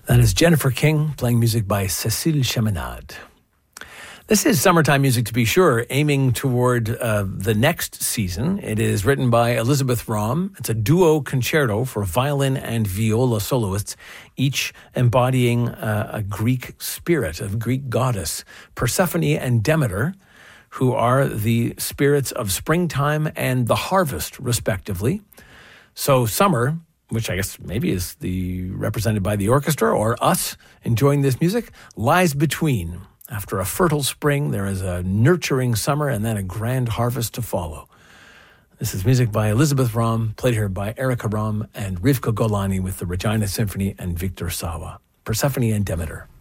That is Jennifer King playing music by Cécile Cheminade. This is summertime music, to be sure, aiming toward the next season. It is written by Elizabeth Romm. It's a duo concerto for violin and viola soloists, each embodying a Greek spirit, a Greek goddess, Persephone and Demeter, who are the spirits of springtime and the harvest, respectively. So summer, which I guess maybe is represented by the orchestra or us enjoying this music, lies between. After a fertile spring, there is a nurturing summer and then a grand harvest to follow. This is music by Elizabeth Romm, played here by Erica Romm and Rivka Golani with the Regina Symphony and Victor Sawa. Persephone and Demeter.